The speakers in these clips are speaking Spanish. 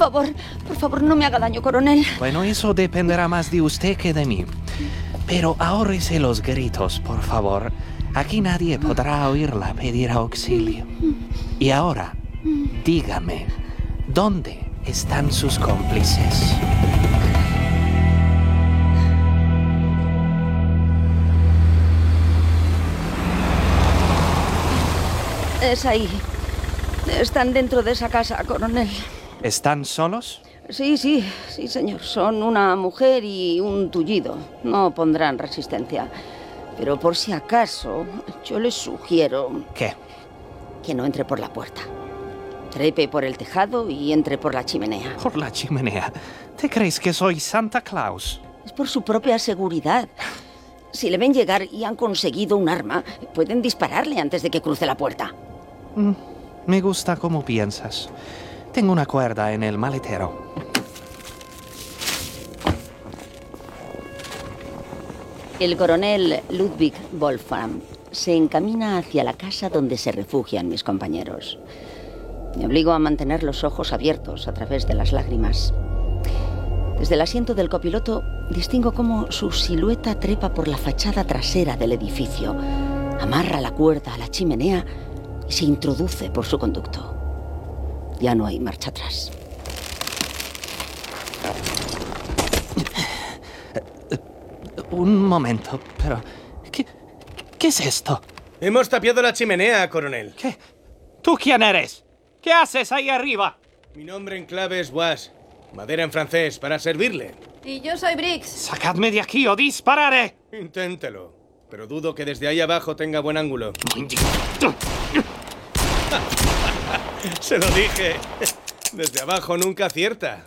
por favor, no me haga daño, coronel. Bueno, eso dependerá más de usted que de mí. Pero ahórrese los gritos, por favor. Aquí nadie podrá oírla pedir auxilio. Y ahora, dígame, ¿dónde están sus cómplices? Es ahí. Están dentro de esa casa, coronel. ¿Están solos? Sí, señor. Son una mujer y un tullido. No pondrán resistencia. Pero por si acaso, yo les sugiero... ¿Qué? Que no entre por la puerta. Trepe por el tejado y entre por la chimenea. ¿Por la chimenea? ¿Te crees que soy Santa Claus? Es por su propia seguridad. Si le ven llegar y han conseguido un arma, pueden dispararle antes de que cruce la puerta. Me gusta cómo piensas. Tengo una cuerda en el maletero. El coronel Ludwig Wolfram se encamina hacia la casa donde se refugian mis compañeros. Me obligo a mantener los ojos abiertos a través de las lágrimas. Desde el asiento del copiloto distingo cómo su silueta trepa por la fachada trasera del edificio, amarra la cuerda a la chimenea y se introduce por su conducto. Ya no hay marcha atrás. Un momento, pero... ¿Qué es esto? Hemos tapiado la chimenea, coronel. ¿Qué? ¿Tú quién eres? ¿Qué haces ahí arriba? Mi nombre en clave es Was. Madera en francés, para servirle. Y yo soy Briggs. ¡Sacadme de aquí o dispararé! Inténtelo. Pero dudo que desde ahí abajo tenga buen ángulo. Se lo dije. Desde abajo nunca acierta.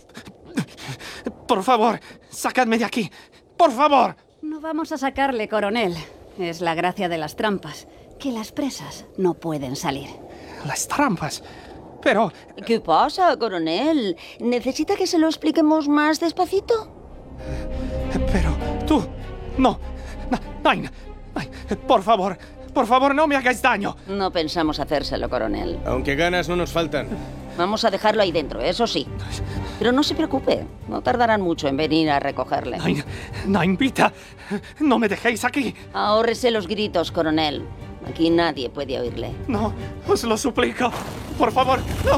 Por favor, sacadme de aquí. ¡Por favor! No vamos a sacarle, coronel. Es la gracia de las trampas, que las presas no pueden salir. Las trampas. Pero... ¿Qué pasa, coronel? ¿Necesita que se lo expliquemos más despacito? Pero tú... No. Nein. Por favor, no me hagáis daño. No pensamos hacérselo, coronel. Aunque ganas no nos faltan. Vamos a dejarlo ahí dentro, eso sí. Pero no se preocupe, no tardarán mucho en venir a recogerle. Nein, Vita, no me dejéis aquí. Ahórrese los gritos, coronel. Aquí nadie puede oírle. No, os lo suplico. Por favor, no.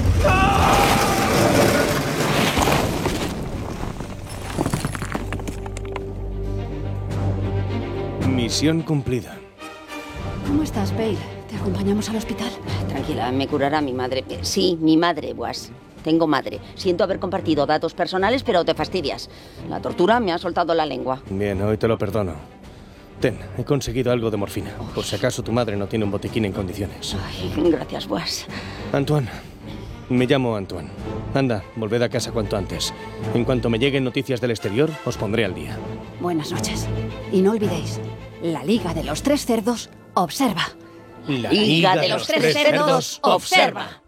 Misión cumplida. ¿Cómo estás, Pale? ¿Te acompañamos al hospital? Tranquila, me curará mi madre. Sí, mi madre, Was. Tengo madre. Siento haber compartido datos personales, pero te fastidias. La tortura me ha soltado la lengua. Bien, hoy te lo perdono. Ten, he conseguido algo de morfina. Por si acaso tu madre no tiene un botiquín en condiciones. Ay, gracias, Was. Antoine. Me llamo Antoine. Anda, volved a casa cuanto antes. En cuanto me lleguen noticias del exterior, os pondré al día. Buenas noches. Y no olvidéis, la Liga de los Tres Cerdos observa. La Liga de los Tres Cerdos observa.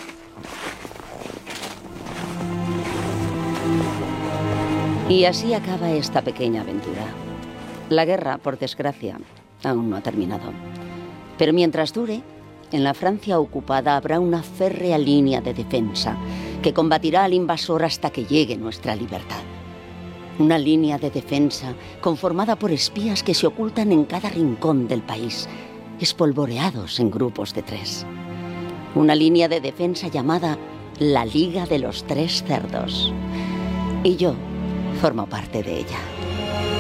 Y así acaba esta pequeña aventura. La guerra, por desgracia, aún no ha terminado. Pero mientras dure, en la Francia ocupada habrá una férrea línea de defensa que combatirá al invasor hasta que llegue nuestra libertad. Una línea de defensa conformada por espías que se ocultan en cada rincón del país, espolvoreados en grupos de 3. Una línea de defensa llamada la Liga de los Tres Cerdos. Y yo formo parte de ella.